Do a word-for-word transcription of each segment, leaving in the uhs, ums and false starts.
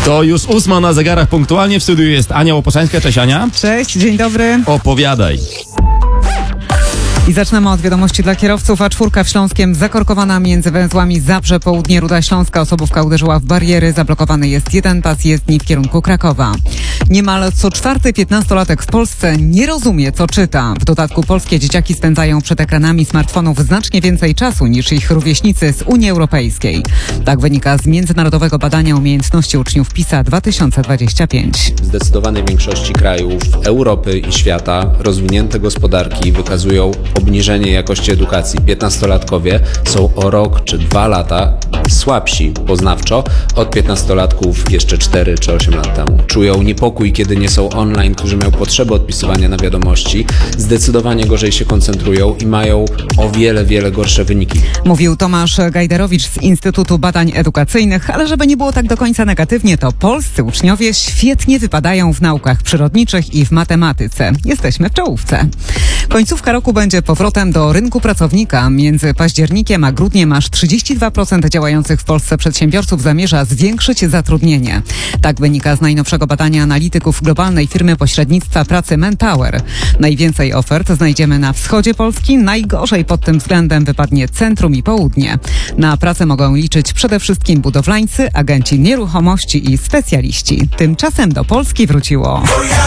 To już ósma na zegarach punktualnie. W studiu jest Ania Łoposzańska. Cześć Ania. Cześć, dzień dobry. Opowiadaj. I zaczynamy od wiadomości dla kierowców. A czwórka w Śląskiem zakorkowana między węzłami Zabrze Południe, Ruda Śląska. Osobówka uderzyła w bariery. Zablokowany jest jeden pas jezdni w kierunku Krakowa. Niemal co czwarty piętnastolatek w Polsce nie rozumie, co czyta. W dodatku polskie dzieciaki spędzają przed ekranami smartfonów znacznie więcej czasu niż ich rówieśnicy z Unii Europejskiej. Tak wynika z międzynarodowego badania umiejętności uczniów PISA dwa tysiące dwadzieścia pięć. W zdecydowanej większości krajów Europy i świata rozwinięte gospodarki wykazują obniżenie jakości edukacji. Piętnastolatkowie są o rok czy dwa lata słabsi poznawczo od piętnastolatków jeszcze cztery czy osiem lat temu. Czują niepokój, kiedy nie są online, którzy mają potrzebę odpisywania na wiadomości. Zdecydowanie gorzej się koncentrują i mają o wiele, wiele gorsze wyniki. Mówił Tomasz Gajderowicz z Instytutu Badań Edukacyjnych, ale żeby nie było tak do końca negatywnie, to polscy uczniowie świetnie wypadają w naukach przyrodniczych i w matematyce. Jesteśmy w czołówce. Końcówka roku będzie powrotem do rynku pracownika. Między październikiem a grudniem aż trzydzieści dwa procent działających w Polsce przedsiębiorców zamierza zwiększyć zatrudnienie. Tak wynika z najnowszego badania analityków globalnej firmy pośrednictwa pracy Manpower. Najwięcej ofert znajdziemy na wschodzie Polski, najgorzej pod tym względem wypadnie centrum i południe. Na pracę mogą liczyć przede wszystkim budowlańcy, agenci nieruchomości i specjaliści. Tymczasem do Polski wróciło.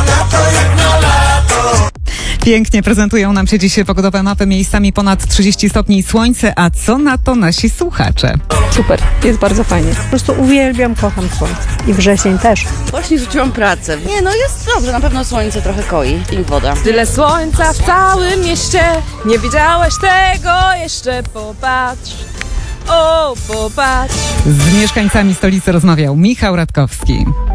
Pięknie prezentują nam się dzisiaj pogodowe mapy, miejscami ponad trzydzieści stopni i słońce, a co na to nasi słuchacze? Super, jest bardzo fajnie. Po prostu uwielbiam, kocham słońce. I wrzesień też. Właśnie rzuciłam pracę. Nie no, jest dobrze, na pewno słońce trochę koi i woda. Tyle słońca w całym mieście, nie widziałeś tego jeszcze, popatrz. O, popatrz. Z mieszkańcami stolicy rozmawiał Michał Radkowski.